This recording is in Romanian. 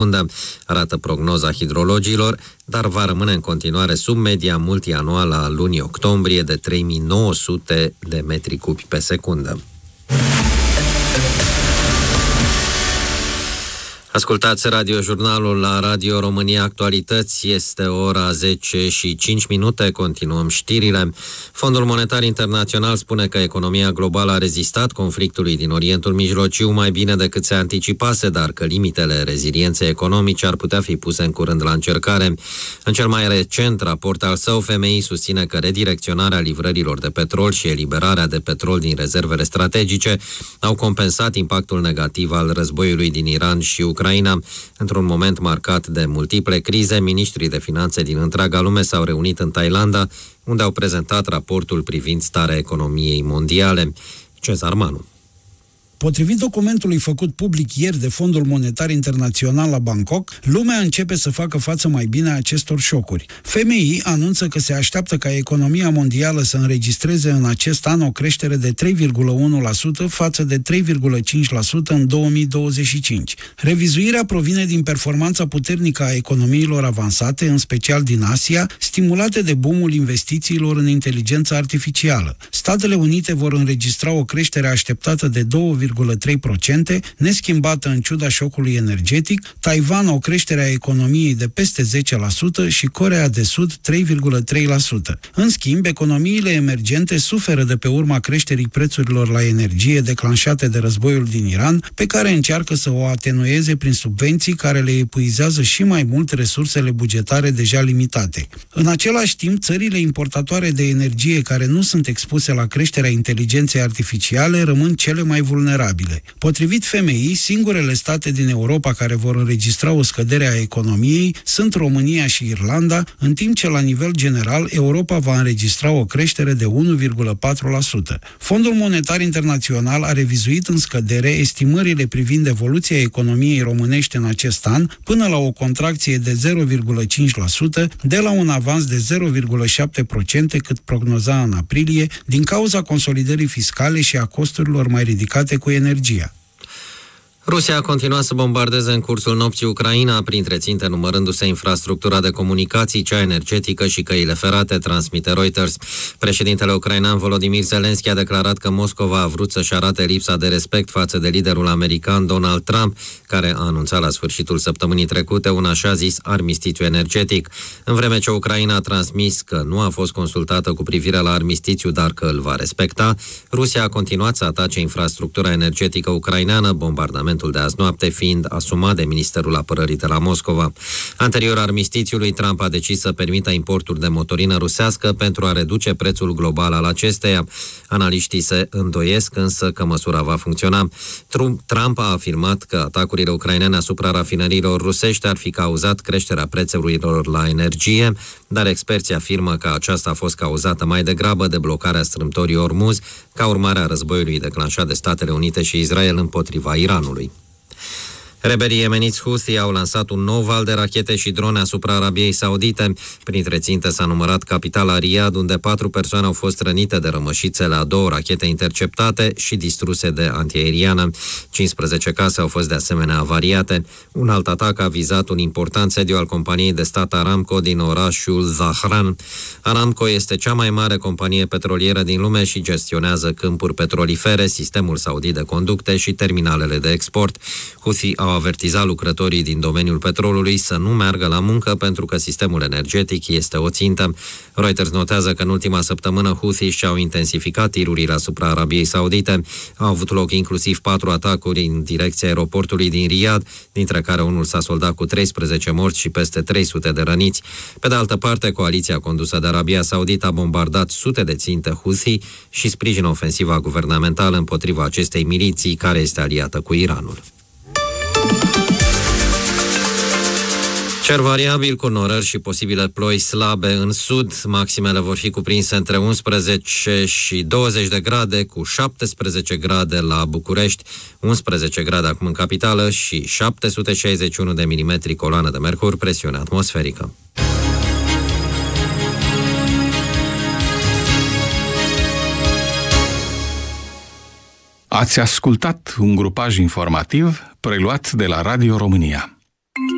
arată prognoza hidrologilor, dar va rămâne în continuare sub media multianuală a lunii octombrie de 3900 de metri cubi pe secundă. Ascultați radiojurnalul la Radio România Actualități, este ora 10:05, continuăm știrile. Fondul Monetar Internațional spune că economia globală a rezistat conflictului din Orientul Mijlociu mai bine decât se anticipase, dar că limitele rezilienței economice ar putea fi puse în curând la încercare. În cel mai recent raport al său, FMI susține că redirecționarea livrărilor de petrol și eliberarea de petrol din rezervele strategice au compensat impactul negativ al războiului din Iran și Ucraina. Într-un moment marcat de multiple crize, miniștrii de finanțe din întreaga lume s-au reunit în Thailanda, unde au prezentat raportul privind starea economiei mondiale. Cezar Manu. Potrivit documentului făcut public ieri de Fondul Monetar Internațional la Bangkok, lumea începe să facă față mai bine acestor șocuri. FMI anunță că se așteaptă ca economia mondială să înregistreze în acest an o creștere de 3,1% față de 3,5% în 2025. Revizuirea provine din performanța puternică a economiilor avansate, în special din Asia, stimulate de boomul investițiilor în inteligența artificială. Statele Unite vor înregistra o creștere așteptată de 2,3%, neschimbată în ciuda șocului energetic, Taiwan o creștere a economiei de peste 10% și Coreea de Sud 3,3%. În schimb, economiile emergente suferă de pe urma creșterii prețurilor la energie declanșate de războiul din Iran, pe care încearcă să o atenueze prin subvenții care le epuizează și mai mult resursele bugetare deja limitate. În același timp, țările importatoare de energie care nu sunt expuse la creșterea inteligenței artificiale rămân cele mai vulnerabile. Potrivit FMI, singurele state din Europa care vor înregistra o scădere a economiei sunt România și Irlanda, în timp ce la nivel general Europa va înregistra o creștere de 1,4%. Fondul Monetar Internațional a revizuit în scădere estimările privind evoluția economiei românești în acest an până la o contracție de 0,5%, de la un avans de 0,7% cât prognoza în aprilie, din cauza consolidării fiscale și a costurilor mai ridicate cu energia. Rusia a continuat să bombardeze în cursul nopții Ucraina, printre ținte numărându-se infrastructura de comunicații, cea energetică și căile ferate, transmite Reuters. Președintele ucrainean Volodymyr Zelensky a declarat că Moscova a vrut să-și arate lipsa de respect față de liderul american Donald Trump, care a anunțat la sfârșitul săptămânii trecute un așa zis armistițiu energetic. În vreme ce Ucraina a transmis că nu a fost consultată cu privire la armistițiu, dar că îl va respecta, Rusia a continuat să atace infrastructura energetică ucraineană, bombardament de azi noapte fiind asumat de Ministerul Apărării de la Moscova. Anterior armistițiului, Trump a decis să permită importuri de motorină rusească pentru a reduce prețul global al acesteia. Analiștii se îndoiesc însă că măsura va funcționa. Trump a afirmat că atacurile ucrainene asupra rafinăriilor rusești ar fi cauzat creșterea prețurilor la energie, dar experții afirmă că aceasta a fost cauzată mai degrabă de blocarea strâmtorii Ormuz, ca urmare a războiului declanșat de Statele Unite și Israel împotriva Iranului. Rebelii yemeniți Houthi au lansat un nou val de rachete și drone asupra Arabiei Saudite. Printre ținte s-a numărat capitala Riyadh, unde 4 persoane au fost rănite de rămășițele a 2 rachete interceptate și distruse de antiaeriană. 15 case au fost de asemenea avariate. Un alt atac a vizat un important sediu al companiei de stat Aramco din orașul Zahran. Aramco este cea mai mare companie petrolieră din lume și gestionează câmpuri petrolifere, sistemul saudit de conducte și terminalele de export. Houthi au avertizat lucrătorii din domeniul petrolului să nu meargă la muncă pentru că sistemul energetic este o țintă. Reuters notează că în ultima săptămână Houthi și-au intensificat tirurile asupra Arabiei Saudite. Au avut loc inclusiv 4 atacuri în direcția aeroportului din Riyadh, dintre care unul s-a soldat cu 13 morți și peste 300 de răniți. Pe de altă parte, coaliția condusă de Arabia Saudită a bombardat sute de ținte Houthi și sprijină ofensiva guvernamentală împotriva acestei miliții, care este aliată cu Iranul. Cer variabil cu norări și posibile ploi slabe în sud. Maximele vor fi cuprinse între 11 și 20 de grade, cu 17 grade la București, 11 grade acum în capitală și 761 de milimetri coloană de mercur, presiune atmosferică. Ați ascultat un grupaj informativ preluat de la Radio România.